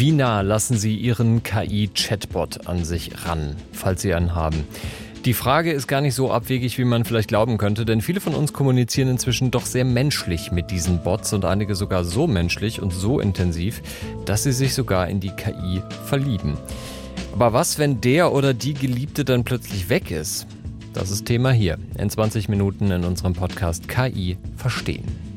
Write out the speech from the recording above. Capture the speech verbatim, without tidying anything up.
Wie nah lassen Sie Ihren K I-Chatbot an sich ran, falls Sie einen haben? Die Frage ist gar nicht so abwegig, wie man vielleicht glauben könnte, denn viele von uns kommunizieren inzwischen doch sehr menschlich mit diesen Bots und einige sogar so menschlich und so intensiv, dass sie sich sogar in die K I verlieben. Aber was, wenn der oder die Geliebte dann plötzlich weg ist? Das ist Thema hier in zwanzig Minuten in unserem Podcast K I verstehen.